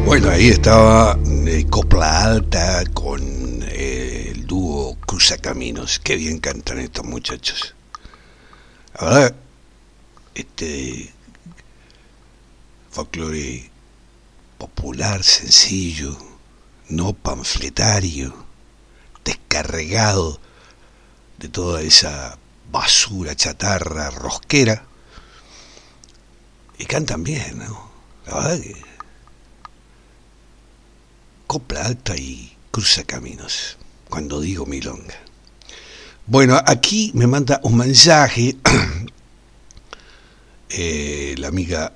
Bueno, ahí estaba Copla Alta con el dúo Cruzacaminos. Qué bien cantan estos muchachos. La verdad, folclore popular, sencillo, no panfletario, descarregado de toda esa basura, chatarra, rosquera. Y cantan bien, ¿no? La verdad que Copla Alta y Cruzacaminos, cuando digo milonga. Bueno, aquí me manda un mensaje la amiga